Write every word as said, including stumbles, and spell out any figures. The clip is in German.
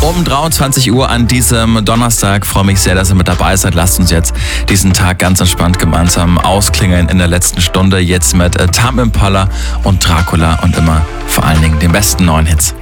Um dreiundzwanzig Uhr an diesem Donnerstag. Freue mich sehr, dass ihr mit dabei seid. Lasst uns jetzt diesen Tag ganz entspannt gemeinsam ausklingeln in der letzten Stunde. Jetzt mit äh, Tame Impala und Dracula und immer vor allen Dingen den besten neuen Hits.